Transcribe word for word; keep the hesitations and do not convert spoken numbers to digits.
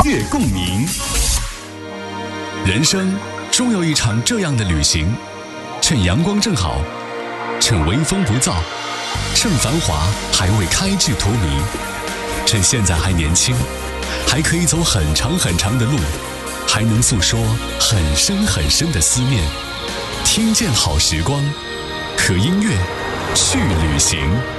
乐共鸣。人生终有一场这样的旅行，趁阳光正好，趁微风不燥，趁繁华还未开至荼蘼，趁现在还年轻，还可以走很长很长的路，还能诉说很深很深的思念。听见好时光，和音乐去旅行。